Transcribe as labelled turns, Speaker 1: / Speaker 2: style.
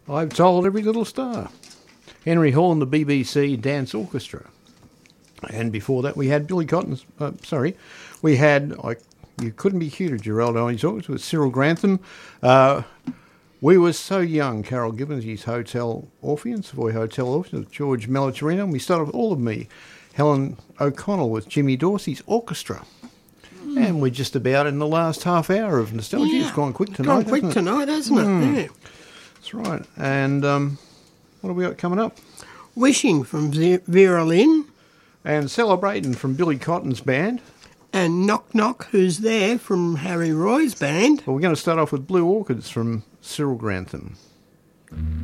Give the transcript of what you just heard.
Speaker 1: I've Told Every Little Star. Henry Hall and the BBC Dance Orchestra. And before that we had Billy Cotton's, we had, You Couldn't Be Cuter, Gerald Owens Orchestra with Cyril Grantham. We Were So Young, Carol Gibbons' Hotel Orpheum, Savoy Hotel Orpheum with George Malatorino. And we started with All of Me, Helen O'Connell with Jimmy Dorsey's Orchestra. And we're just about in the last half hour of nostalgia.
Speaker 2: Yeah.
Speaker 1: It's gone quick tonight.
Speaker 2: It's gone quick tonight, hasn't it? Yeah.
Speaker 1: That's right. And what have we got coming up?
Speaker 2: Wishing from Vera Lynn.
Speaker 1: And Celebrating from Billy Cotton's band.
Speaker 2: And Knock Knock, Who's There from Harry Roy's band.
Speaker 1: Well, we're going to start off with Blue Orchids from Cyril Grantham.